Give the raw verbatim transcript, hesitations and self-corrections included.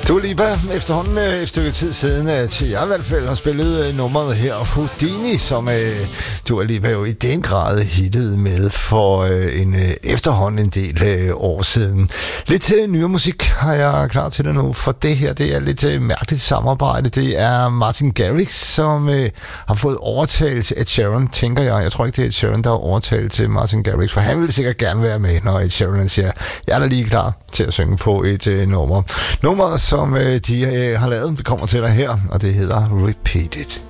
Dua Lipa, efterhånden et stykke tid siden, til jeg i hvert fald har spillet nummeret her, Houdini, som øh, Dua Lipa jo i den grad hittede med for øh, en øh, efterhånden en del øh, år siden. Lidt til nyere musik har jeg klar til dig nu, for det her, det er lidt øh, mærkeligt samarbejde. Det er Martin Garrix, som øh, har fået overtalt til Ed Sheeran, tænker jeg. Jeg tror ikke, det er Ed Sheeran, der har overtalt til Martin Garrix, for han ville sikkert gerne være med, når Ed Sheeran siger, jeg er da lige klar til at synge på et øh, nummer. Nummer, som øh, de øh, har lavet, det kommer til dig her, og det hedder Repeat It.